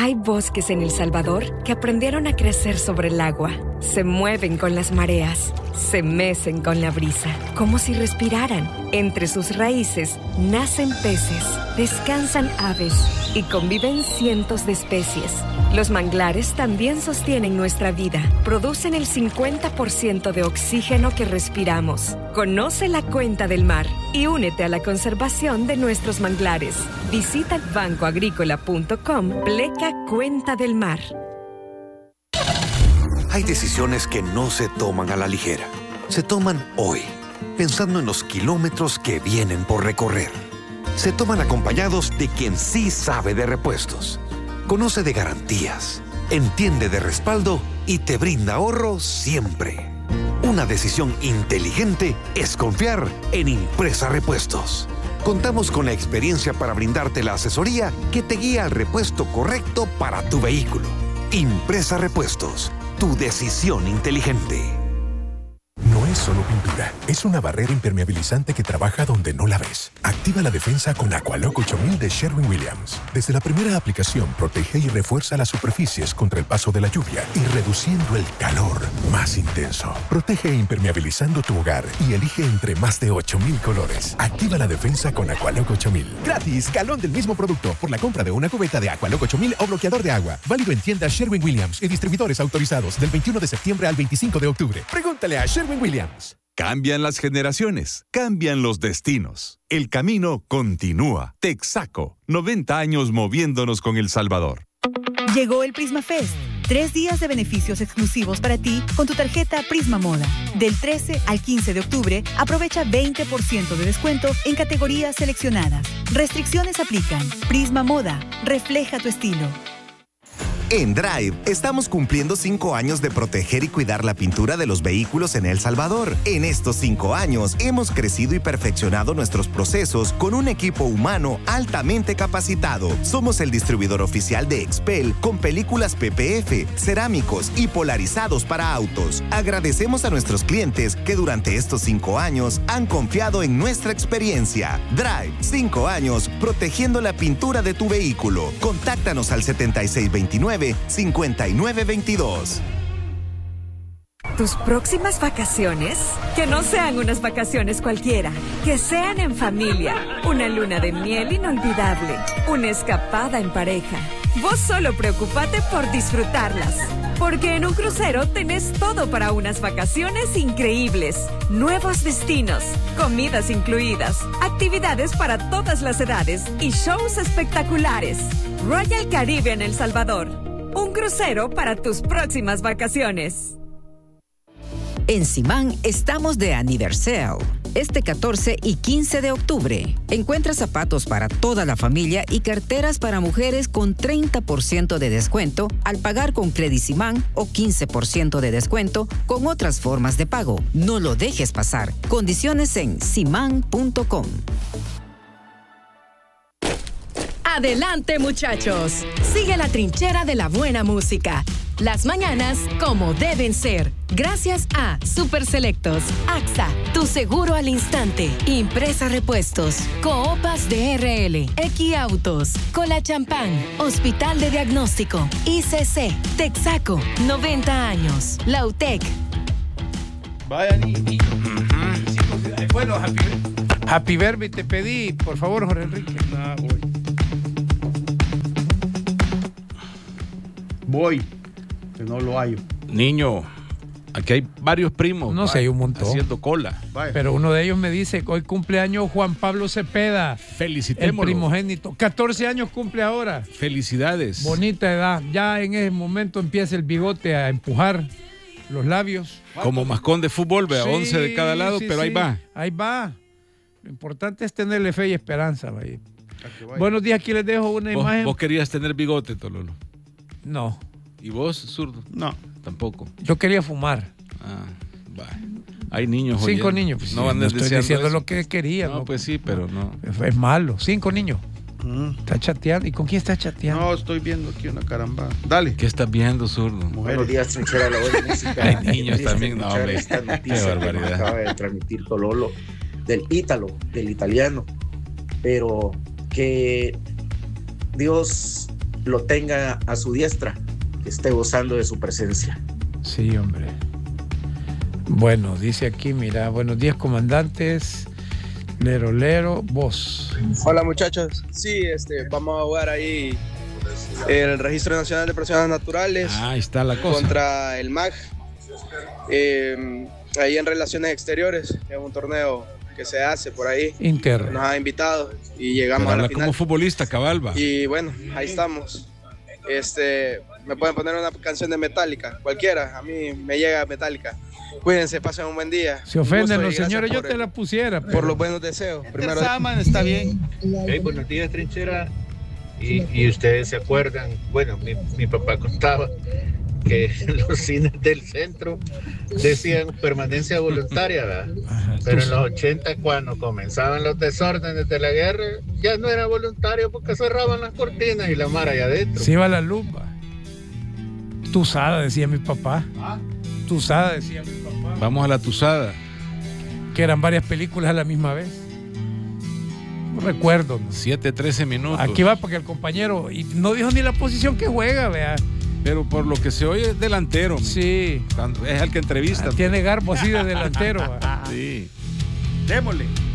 Hay bosques en El Salvador que aprendieron a crecer sobre el agua. Se mueven con las mareas, se mecen con la brisa, como si respiraran. Entre sus raíces nacen peces, descansan aves y conviven cientos de especies. Los manglares también sostienen nuestra vida. Producen el 50% de oxígeno que respiramos. Conoce la cuenta del mar y únete a la conservación de nuestros manglares. Visita bancoagrícola.com/Cuenta del Mar. Hay decisiones que no se toman a la ligera. Se toman hoy, pensando en los kilómetros que vienen por recorrer. Se toman acompañados de quien sí sabe de repuestos. Conoce de garantías, entiende de respaldo y te brinda ahorro siempre. Una decisión inteligente es confiar en Impresa Repuestos. Contamos con la experiencia para brindarte la asesoría que te guía al repuesto correcto para tu vehículo. Impresa Repuestos, tu decisión inteligente. No es solo pintura, es una barrera impermeabilizante que trabaja donde no la ves. Activa la defensa con Aqualock 8000 de Sherwin-Williams. Desde la primera aplicación, protege y refuerza las superficies contra el paso de la lluvia y reduciendo el calor más intenso. Protege impermeabilizando tu hogar y elige entre más de 8000 colores. Activa la defensa con Aqualock 8000. Gratis, galón del mismo producto por la compra de una cubeta de Aqualock 8000 o bloqueador de agua. Válido en tiendas Sherwin-Williams y distribuidores autorizados del 21 de septiembre al 25 de octubre. Pregúntale a Sherwin-Williams. Cambian las generaciones, cambian los destinos. El camino continúa. Texaco, 90 años moviéndonos con El Salvador. Llegó el Prisma Fest. 3 días de beneficios exclusivos para ti con tu tarjeta Prisma Moda. Del 13 al 15 de octubre, aprovecha 20% de descuento en categorías seleccionadas. Restricciones aplican. Prisma Moda. Refleja tu estilo. En Drive, estamos cumpliendo 5 años de proteger y cuidar la pintura de los vehículos en El Salvador. En estos 5 años, hemos crecido y perfeccionado nuestros procesos con un equipo humano altamente capacitado. Somos el distribuidor oficial de Expel con películas PPF, cerámicos y polarizados para autos. Agradecemos a nuestros clientes que durante estos 5 años han confiado en nuestra experiencia. Drive, 5 años protegiendo la pintura de tu vehículo. Contáctanos al 7629-5922. Tus próximas vacaciones, que no sean unas vacaciones cualquiera, que sean en familia, una luna de miel inolvidable, una escapada en pareja. Vos solo preocupate por disfrutarlas, porque en un crucero tenés todo para unas vacaciones increíbles. Nuevos destinos, comidas incluidas, actividades para todas las edades y shows espectaculares. Royal Caribbean El Salvador, un crucero para tus próximas vacaciones. En Simán estamos de aniversario. Este 14 y 15 de octubre. Encuentra zapatos para toda la familia y carteras para mujeres con 30% de descuento al pagar con Credisimán o 15% de descuento con otras formas de pago. No lo dejes pasar. Condiciones en simán.com. Adelante, muchachos. Sigue la trinchera de la buena música. Las mañanas como deben ser. Gracias a Super Selectos, AXA, tu seguro al instante, Impresa Repuestos, Coopas DRL, Equiautos, Cola Champán, Hospital de Diagnóstico, ICC, Texaco, 90 años, Lautec. Vaya ni. Bueno, Happy Birthday te pedí, por favor, Jorge Enrique. Voy, que no lo hallo. Niño, aquí hay varios primos. No sé, hay un montón. Haciendo cola. Vaya. Pero uno de ellos me dice que hoy cumpleaños Juan Pablo Cepeda. Felicitémoslo. El primogénito. 14 años cumple ahora. Felicidades. Bonita edad. Ya en ese momento empieza el bigote a empujar los labios. Como mascón de fútbol, vea, sí, 11 de cada lado, pero ahí va. Ahí va. Lo importante es tenerle fe y esperanza. Vaya. Buenos días, aquí les dejo una imagen. ¿Vos querías tener bigote, Tololo? No. ¿Y vos, zurdo? No. Tampoco. Yo quería fumar. Ah, va. Hay niños 5 oyendo. niños. Pues, no van no estoy diciendo eso. lo que quería. No, pues sí, pero no. Es malo. 5 niños. Está chateando. ¿Y con quién está chateando? No, estoy viendo aquí una caramba. Dale. ¿Qué estás viendo, zurdo? Buenos días, trinchera, la buena música. Hay niños también. No, hombre. Esta Qué noticia barbaridad. que acaba de transmitir Tololo del ítalo, del italiano. Pero que Dios lo tenga a su diestra, que esté gozando de su presencia. Sí, hombre. Bueno, dice aquí, mira, buenos días, comandantes. Lero, vos. Hola, muchachos. Sí, vamos a jugar ahí el Registro Nacional de Personas Naturales. Ahí está la cosa. Contra el MAG. Ahí en Relaciones Exteriores. Es un torneo que se hace por ahí. Inter. Nos ha invitado y llegamos a la final. Como futbolista, Cabalba. Y bueno, ahí estamos. Me pueden poner una canción de Metallica, cualquiera. A mí me llega Metallica. Cuídense, pasen un buen día. Se ofenden los señores, yo te la pusiera. Por los buenos deseos. Primero Saman está bien. Hey, buenos días, Trinchera. Y ustedes se acuerdan, bueno, mi papá contaba que los cines del centro decían permanencia voluntaria, ¿verdad? Pero en los 80, cuando comenzaban los desórdenes de la guerra, ya no era voluntario porque cerraban las cortinas y la mara allá adentro. Se iba la lupa. Tuzada, decía mi papá. Tuzada, decía mi papá. Vamos a la Tuzada. Que eran varias películas a la misma vez. No recuerdo, ¿no? 7-13 minutos. Aquí va porque el compañero y no dijo ni la posición que juega, vea. Pero por lo que se oye es delantero. Sí. Es el que entrevista. Tiene garbo así de delantero. Sí. Démosle.